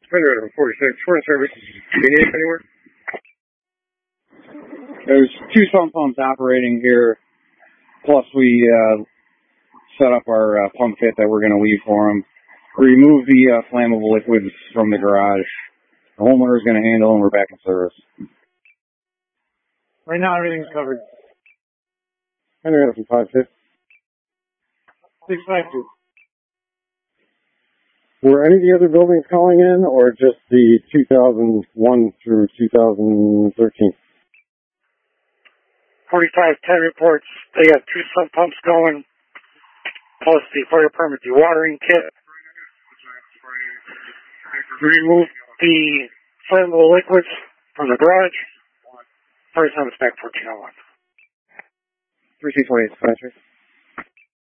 Defender number 46, for service. Do you need it anywhere? There's 2 sump pumps operating here, plus we set up our pump kit that we're going to leave for them. Remove the flammable liquids from the garage. The homeowner is going to handle them. We're back in service. Right now, everything's covered. Defender from 5-6. 652. Were any of the other buildings calling in, or just the 2001 through 2013? 4510 reports. They have 2 sump pumps going, plus the fire permit dewatering kit. Remove the flammable liquids from the garage. First time it's back 1401. 3628,